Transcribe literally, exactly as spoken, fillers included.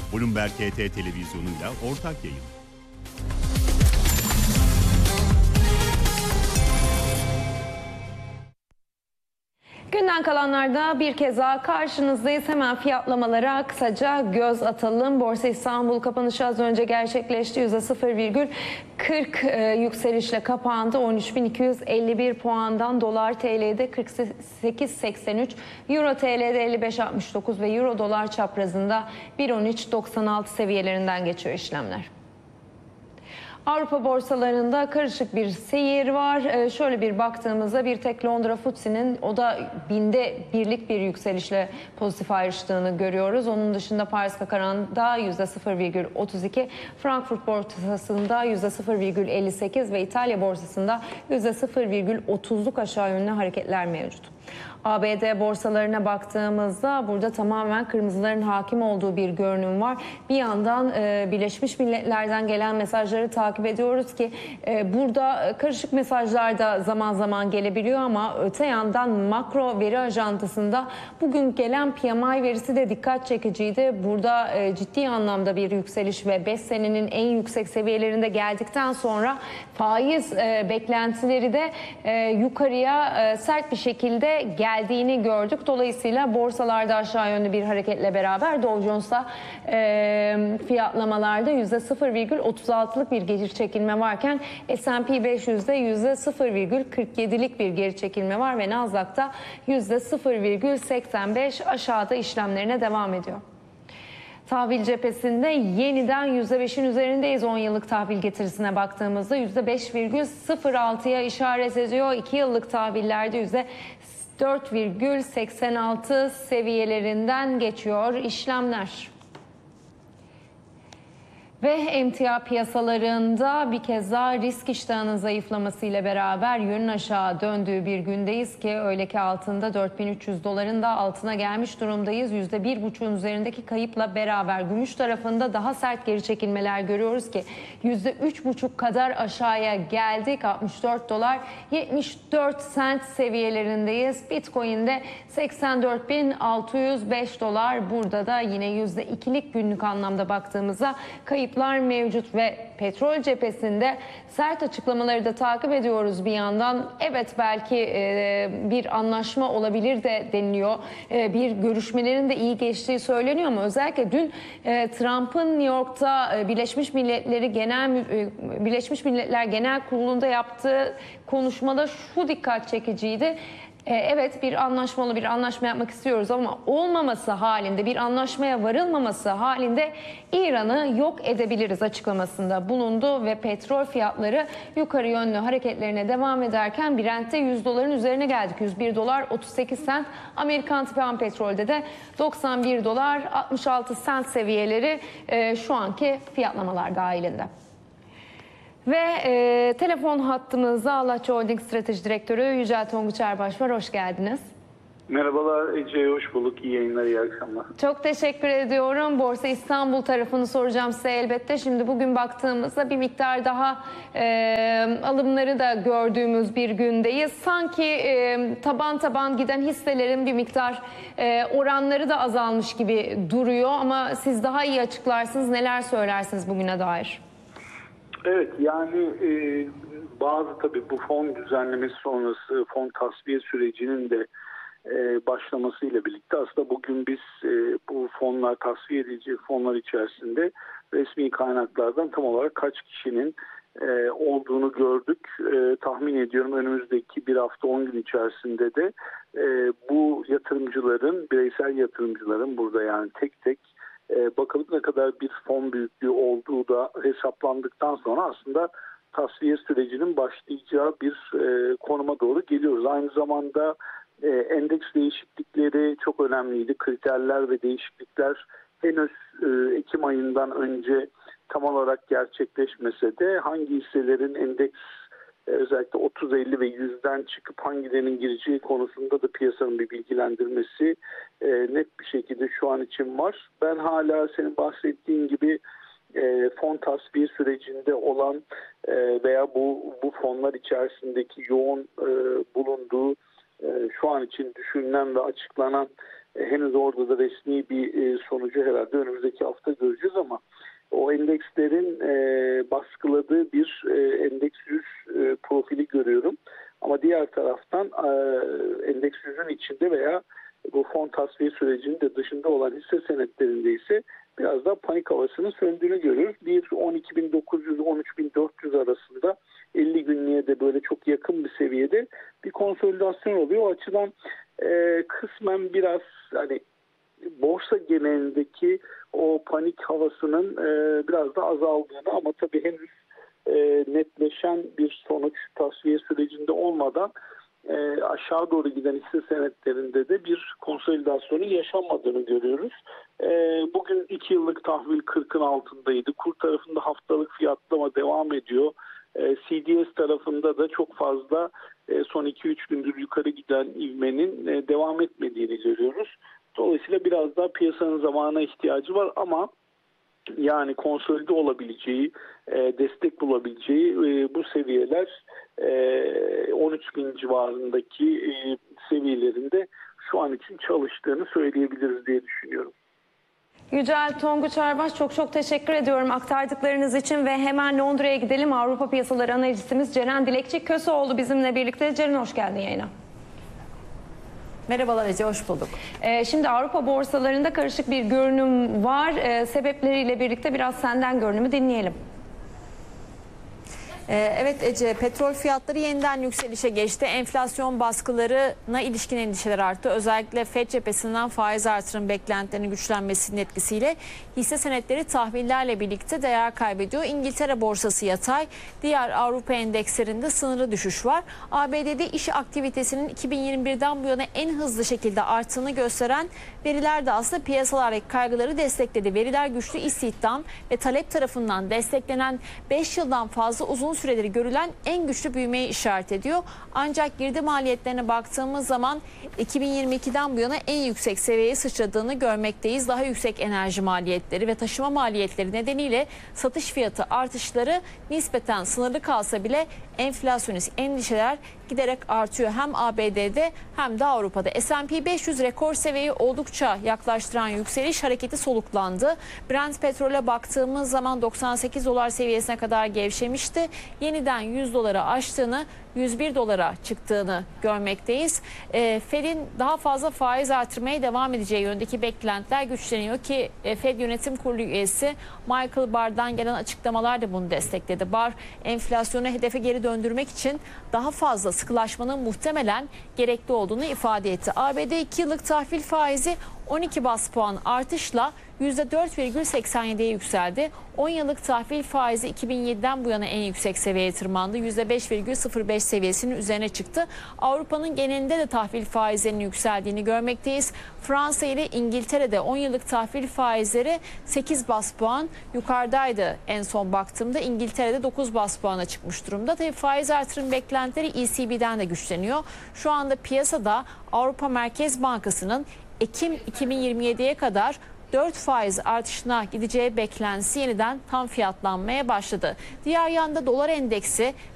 Bloomberg H T televizyonuyla ortak yayın. Günden kalanlarda bir kez daha karşınızdayız. Hemen fiyatlamalara kısaca göz atalım. Borsa İstanbul kapanışı az önce gerçekleşti. yüzde sıfır virgül kırk e, yükselişle kapandı. on üç bin iki yüz elli bir puandan. Dolar T L'de kırk sekiz seksen üç, Euro T L'de elli beş altmış dokuz ve Euro dolar çaprazında bir on üç doksan altı seviyelerinden geçiyor işlemler. Avrupa borsalarında karışık bir seyir var. Ee, şöyle bir baktığımızda bir tek Londra F T S E'nin o da binde birlik bir yükselişle pozitif ayrıştığını görüyoruz. Onun dışında Paris CAC quarantı'da yüzde sıfır virgül otuz iki, Frankfurt borsasında yüzde sıfır virgül elli sekiz ve İtalya borsasında yüzde sıfır virgül otuzluk aşağı yönlü hareketler mevcut. A B D borsalarına baktığımızda burada tamamen kırmızıların hakim olduğu bir görünüm var. Bir yandan e, Birleşmiş Milletler'den gelen mesajları takip ediyoruz ki e, burada karışık mesajlar da zaman zaman gelebiliyor ama öte yandan makro veri ajandasında bugün gelen P M I verisi de dikkat çekiciydi. Burada e, ciddi anlamda bir yükseliş ve beş senenin en yüksek seviyelerinde geldikten sonra faiz e, beklentileri de e, yukarıya e, sert bir şekilde geldiğini gördük. Dolayısıyla borsalarda aşağı yönlü bir hareketle beraber Dow Jones'ta e, fiyatlamalarda yüzde sıfır virgül otuz altılık bir geri çekilme varken S and P beş yüzde yüzde sıfır virgül kırk yedilik bir geri çekilme var ve Nasdaq'ta yüzde sıfır virgül seksen beş aşağıda işlemlerine devam ediyor. Tahvil cephesinde yeniden yüzde beşin üzerindeyiz. on yıllık tahvil getirisine baktığımızda yüzde beş virgül sıfır altıya işaret ediyor. iki yıllık tahvillerde yüzde dört virgül seksen altı seviyelerinden geçiyor işlemler. Ve emtia piyasalarında bir kez daha risk iştahının zayıflamasıyla beraber yönün aşağı döndüğü bir gündeyiz ki öyle ki altında dört bin üç yüz doların da altına gelmiş durumdayız. yüzde bir buçuğun üzerindeki kayıpla beraber gümüş tarafında daha sert geri çekilmeler görüyoruz ki yüzde üç buçuk kadar aşağıya geldik. altmış dört dolar yetmiş dört sent seviyelerindeyiz. Bitcoin'de seksen dört bin altı yüz beş dolar. Burada da yine yüzde ikilik günlük anlamda baktığımızda kayıp mevcut ve petrol cephesinde sert açıklamaları da takip ediyoruz bir yandan. Evet belki e, bir anlaşma olabilir de deniliyor. E, bir görüşmelerin de iyi geçtiği söyleniyor ama özellikle dün e, Trump'ın New York'ta e, Birleşmiş Milletleri Genel e, Birleşmiş Milletler Genel Kurulu'nda yaptığı konuşmada şu dikkat çekiciydi. Evet bir anlaşmalı bir anlaşma yapmak istiyoruz ama olmaması halinde, bir anlaşmaya varılmaması halinde İran'ı yok edebiliriz açıklamasında bulundu ve petrol fiyatları yukarı yönlü hareketlerine devam ederken Brent'te yüz doların üzerine geldik. yüz bir dolar otuz sekiz sent, Amerikan tipi ham petrolde de doksan bir dolar altmış altı sent seviyeleri e, şu anki fiyatlamalar dahilinde. Ve e, telefon hattımızda Allahçı Holding Strateji Direktörü Yücel Tonguç Erbaş var. Hoş geldiniz. Merhabalar Ece, hoş bulduk. İyi yayınlar, iyi akşamlar. Çok teşekkür ediyorum. Borsa İstanbul tarafını soracağım size elbette. Şimdi bugün baktığımızda bir miktar daha e, alımları da gördüğümüz bir gündeyiz. Sanki e, taban taban giden hisselerin bir miktar e, oranları da azalmış gibi duruyor. Ama siz daha iyi açıklarsınız. Neler söylersiniz bugüne dair? Evet, yani e, bazı tabii bu fon düzenlemesi sonrası fon tasfiye sürecinin de e, başlamasıyla birlikte aslında bugün biz e, bu fonlar tasfiye edilecek fonlar içerisinde resmi kaynaklardan tam olarak kaç kişinin e, olduğunu gördük. E, tahmin ediyorum önümüzdeki bir hafta on gün içerisinde de e, bu yatırımcıların, bireysel yatırımcıların burada yani tek tek E, bakılıp ne kadar bir fon büyüklüğü olduğu da hesaplandıktan sonra aslında tasfiye sürecinin başlayacağı bir e, konuma doğru geliyoruz. Aynı zamanda e, endeks değişiklikleri çok önemliydi. Kriterler ve değişiklikler henüz e, Ekim ayından önce tam olarak gerçekleşmese de hangi hisselerin endeks özellikle otuz elli ve yüzden çıkıp hangilerinin gireceği konusunda da piyasanın bir bilgilendirmesi e, net bir şekilde şu an için var. Ben hala senin bahsettiğin gibi e, fon tasfiye sürecinde olan e, veya bu bu fonlar içerisindeki yoğun e, bulunduğu e, şu an için düşünülen ve açıklanan e, henüz orada da resmi bir e, sonucu herhalde önümüzdeki hafta göreceğiz. başında olan hisse senetlerinde ise biraz daha panik havasının söndüğünü görüyoruz. Bir on iki bin dokuz yüz on üç bin dört yüz arasında elli günlüğe de böyle çok yakın bir seviyede bir konsolidasyon oluyor. O açıdan e, kısmen biraz hani borsa genelindeki o panik havasının e, biraz da azaldığını ama tabii henüz e, netleşen bir sonuç tasfiye sürecinde olmadan e, aşağı doğru giden hisse senetlerinde de bir konsolidasyonun yaşanmadığını görüyoruz. E, bugün iki yıllık tahvil kırkın altındaydı. Kur tarafında haftalık fiyatlama devam ediyor. E, C D S tarafında da çok fazla e, son iki üç gündür yukarı giden ivmenin e, devam etmediğini görüyoruz. Dolayısıyla biraz daha piyasanın zamana ihtiyacı var ama yani konsolide olabileceği, e, destek bulabileceği e, bu seviyeler e, on üç bin civarındaki e, seviyelerinde şu an için çalıştığını söyleyebiliriz diye düşünüyorum. Yücel Tonguç Arbaş, çok çok teşekkür ediyorum aktardıklarınız için ve hemen Londra'ya gidelim. Avrupa Piyasaları Analistimiz Ceren Dilekçi Köseoğlu bizimle birlikte. Ceren, hoş geldin yayına. Merhabalar Ece, hoş bulduk. Ee, şimdi Avrupa borsalarında karışık bir görünüm var. Ee, sebepleriyle birlikte biraz senden görünümü dinleyelim. Evet Ece, petrol fiyatları yeniden yükselişe geçti. Enflasyon baskılarına ilişkin endişeler arttı. Özellikle F E D cephesinden faiz artırım beklentilerinin güçlenmesinin etkisiyle hisse senetleri tahvillerle birlikte değer kaybediyor. İngiltere borsası yatay, diğer Avrupa endekslerinde sınırlı düşüş var. A B D'de iş aktivitesinin iki bin yirmi birden bu yana en hızlı şekilde arttığını gösteren veriler de aslında piyasalardaki kaygıları destekledi. Veriler güçlü istihdam ve talep tarafından desteklenen beş yıldan fazla uzun süreleri görülen en güçlü büyümeyi işaret ediyor. Ancak girdi maliyetlerine baktığımız zaman iki bin yirmi ikiden bu yana en yüksek seviyeye sıçradığını görmekteyiz. Daha yüksek enerji maliyetleri ve taşıma maliyetleri nedeniyle satış fiyatı artışları nispeten sınırlı kalsa bile enflasyonist endişeler giderek artıyor. Hem A B D'de hem de Avrupa'da. S and P beş yüz rekor seviyeyi oldukça yaklaştıran yükseliş hareketi soluklandı. Brent petrole baktığımız zaman doksan sekiz dolar seviyesine kadar gevşemişti. Yeniden yüz dolara aştığını, yüz bir dolara çıktığını görmekteyiz. E, Fed'in daha fazla faiz artırmaya devam edeceği yönündeki beklentiler güçleniyor ki e, Fed Yönetim Kurulu üyesi Michael Barr'dan gelen açıklamalar da bunu destekledi. Barr, enflasyonu hedefe geri döndürmek için daha fazla sıkılaşmanın muhtemelen gerekli olduğunu ifade etti. A B D iki yıllık tahvil faizi on iki bas puan artışla yüzde dört virgül seksen yediye yükseldi. on yıllık tahvil faizi iki bin yediden bu yana en yüksek seviyeye tırmandı. yüzde beş virgül sıfır beş seviyesinin üzerine çıktı. Avrupa'nın genelinde de tahvil faizlerinin yükseldiğini görmekteyiz. Fransa ile İngiltere'de on yıllık tahvil faizleri sekiz bas puan yukarıdaydı en son baktığımda. İngiltere'de dokuz bas puana çıkmış durumda. Tabii faiz artırım beklentileri E C B'den de güçleniyor. Şu anda piyasada Avrupa Merkez Bankası'nın Ekim iki bin yirmi yediye kadar dört faiz artışına gideceği beklentisi yeniden tam fiyatlanmaya başladı. Diğer yanda dolar endeksi